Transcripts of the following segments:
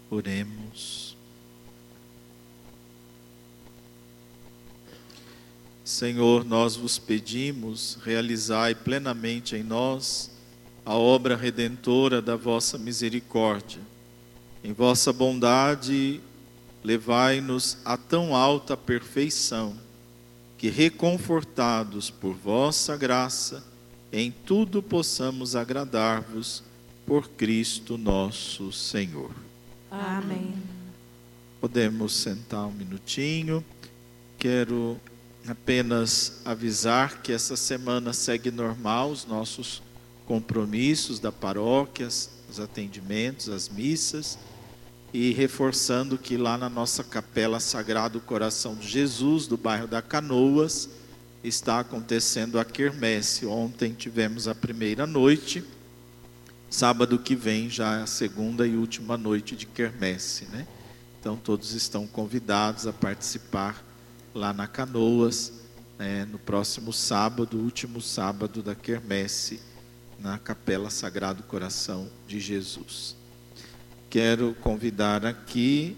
Oremos. Senhor, nós vos pedimos, realizai plenamente em nós a obra redentora da vossa misericórdia. Em vossa bondade, levai-nos a tão alta perfeição, que reconfortados por vossa graça, em tudo possamos agradar-vos por Cristo nosso Senhor. Amém. Podemos sentar um minutinho. Quero apenas avisar que essa semana segue normal os nossos compromissos da paróquia, os atendimentos, as missas, e reforçando que lá na nossa capela Sagrado Coração de Jesus, do bairro da Canoas, está acontecendo a quermesse. Ontem tivemos a primeira noite, sábado que vem já é a segunda e última noite de quermesse, né? Então todos estão convidados a participar lá na Canoas, no próximo sábado, último sábado da quermesse, na capela Sagrado Coração de Jesus. Quero convidar aqui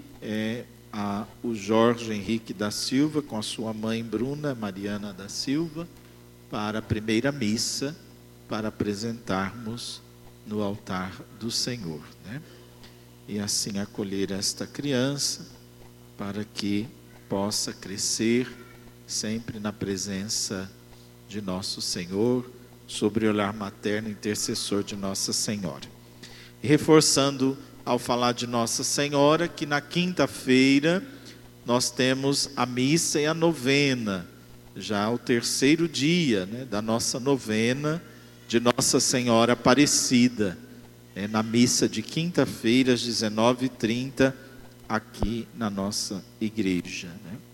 o Jorge Henrique da Silva, com a sua mãe Bruna Mariana da Silva, para a primeira missa, para apresentarmos no altar do Senhor, né? E assim acolher esta criança, para que possa crescer sempre na presença de nosso Senhor, sobre o olhar materno intercessor de Nossa Senhora. E reforçando, ao falar de Nossa Senhora, que na quinta-feira nós temos a missa e a novena, já o terceiro dia, né, da nossa novena de Nossa Senhora Aparecida, na missa de quinta-feira às 19h30, aqui na nossa igreja, né?